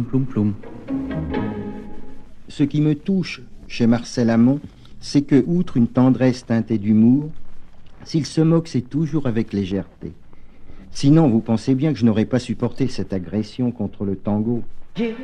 Ploum ploum. Ce qui me touche chez Marcel Amont, c'est que, outre une tendresse teintée d'humour, s'il se moque, c'est toujours avec légèreté. Sinon, vous pensez bien que je n'aurais pas supporté cette agression contre le tango.